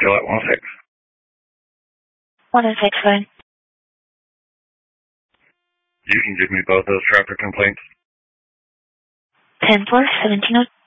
Still at 106. 106, fine. You can give me both those traffic complaints. 10-4, 17